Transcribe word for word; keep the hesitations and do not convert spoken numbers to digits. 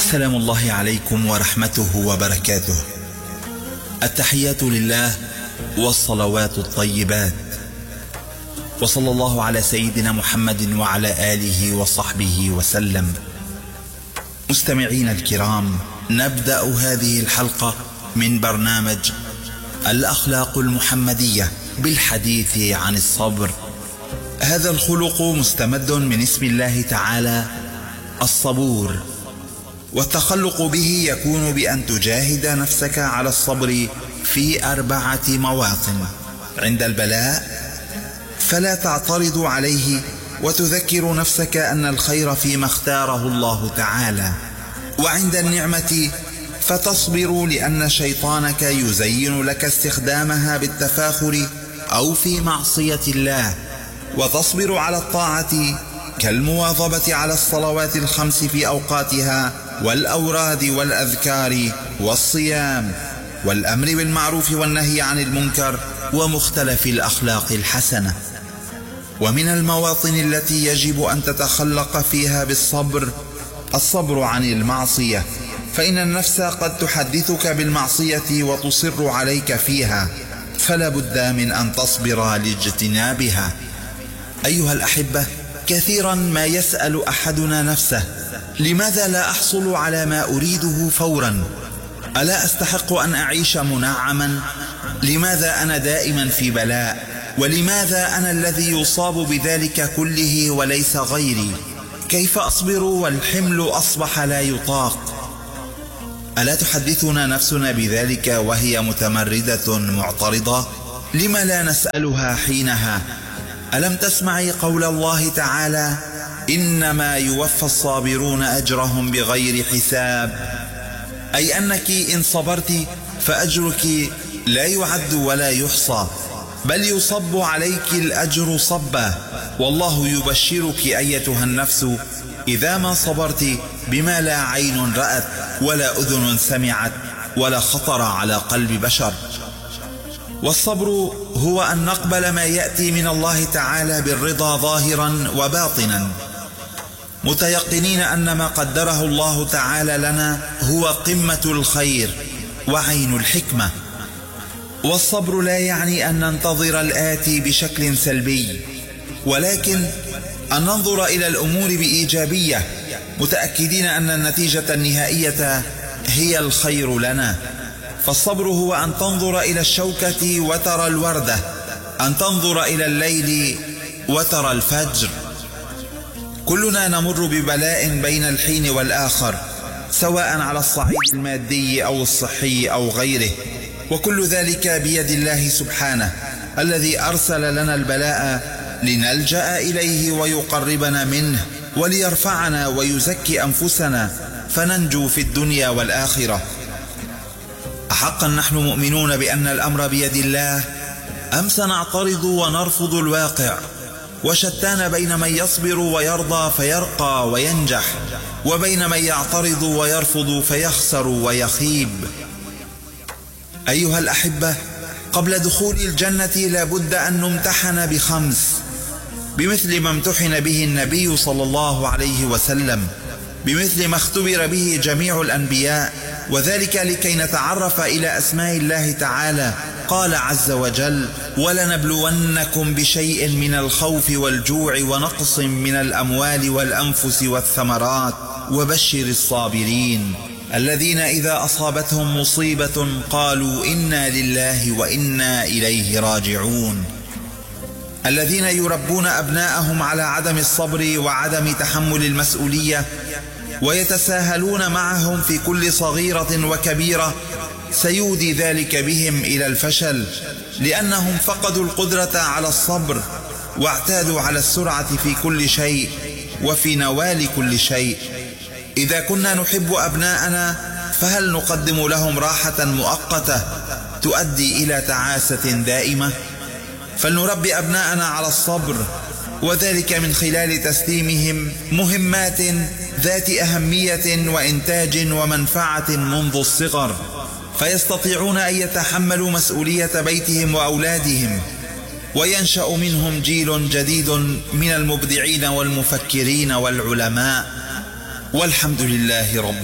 سلام الله عليكم ورحمته وبركاته. التحيات لله والصلوات الطيبات، وصلى الله على سيدنا محمد وعلى آله وصحبه وسلم. مستمعين الكرام، نبدأ هذه الحلقة من برنامج الأخلاق المحمدية بالحديث عن الصبر. هذا الخلق مستمد من اسم الله تعالى الصبور، والتخلق به يكون بأن تجاهد نفسك على الصبر في أربعة مواطن: عند البلاء فلا تعترض عليه وتذكر نفسك أن الخير فيما اختاره الله تعالى، وعند النعمة فتصبر لأن شيطانك يزين لك استخدامها بالتفاخر أو في معصية الله، وتصبر على الطاعة كالمواظبة على الصلوات الخمس في أوقاتها والأوراد والأذكار والصيام والأمر بالمعروف والنهي عن المنكر ومختلف الأخلاق الحسنة. ومن المواطن التي يجب أن تتخلق فيها بالصبر الصبر عن المعصية، فإن النفس قد تحدثك بالمعصية وتصر عليك فيها، فلا بد من أن تصبر لاجتنابها. أيها الأحبة، كثيرا ما يسأل أحدنا نفسه: لماذا لا أحصل على ما أريده فورا؟ ألا أستحق أن أعيش منعما؟ لماذا أنا دائما في بلاء؟ ولماذا أنا الذي يصاب بذلك كله وليس غيري؟ كيف أصبر والحمل أصبح لا يطاق؟ ألا تحدثنا نفسنا بذلك وهي متمردة معترضة؟ لما لا نسألها حينها؟ ألم تسمعي قول الله تعالى: إنما يوفى الصابرون أجرهم بغير حساب؟ أي أنك إن صبرت فأجرك لا يعد ولا يحصى، بل يصب عليك الأجر صبا. والله يبشرك أيتها النفس إذا ما صبرت بما لا عين رأت ولا أذن سمعت ولا خطر على قلب بشر. والصبر هو أن نقبل ما يأتي من الله تعالى بالرضا ظاهرا وباطنا، متيقنين أن ما قدره الله تعالى لنا هو قمة الخير وعين الحكمة. والصبر لا يعني أن ننتظر الآتي بشكل سلبي، ولكن أن ننظر إلى الأمور بإيجابية، متأكدين أن النتيجة النهائية هي الخير لنا. فالصبر هو أن تنظر إلى الشوكة وترى الوردة، أن تنظر إلى الليل وترى الفجر. كلنا نمر ببلاء بين الحين والآخر، سواء على الصعيد المادي أو الصحي أو غيره، وكل ذلك بيد الله سبحانه، الذي أرسل لنا البلاء لنلجأ إليه ويقربنا منه وليرفعنا ويزكي أنفسنا فننجو في الدنيا والآخرة. أحقا نحن مؤمنون بأن الأمر بيد الله، أم سنعترض ونرفض الواقع؟ وشتان بين من يصبر ويرضى فيرقى وينجح، وبين من يعترض ويرفض فيخسر ويخيب. أيها الأحبة، قبل دخول الجنة لابد أن نمتحن بخمس، بمثل ما امتحن به النبي صلى الله عليه وسلم، بمثل ما اختبر به جميع الأنبياء، وذلك لكي نتعرف إلى أسماء الله تعالى. قال عز وجل: ولنبلونكم بشيء من الخوف والجوع ونقص من الأموال والأنفس والثمرات وبشر الصابرين الذين إذا أصابتهم مصيبة قالوا إنا لله وإنا إليه راجعون. الذين يربون أبناءهم على عدم الصبر وعدم تحمل المسؤولية، ويتساهلون معهم في كل صغيرة وكبيرة، سيودي ذلك بهم إلى الفشل، لأنهم فقدوا القدرة على الصبر واعتادوا على السرعة في كل شيء وفي نوال كل شيء. إذا كنا نحب أبناءنا فهل نقدم لهم راحة مؤقتة تؤدي إلى تعاسة دائمة؟ فلنربي أبناءنا على الصبر، وذلك من خلال تسليمهم مهمات ذات أهمية وإنتاج ومنفعة منذ الصغر، فيستطيعون أن يتحملوا مسؤولية بيتهم وأولادهم، وينشأ منهم جيل جديد من المبدعين والمفكرين والعلماء، والحمد لله رب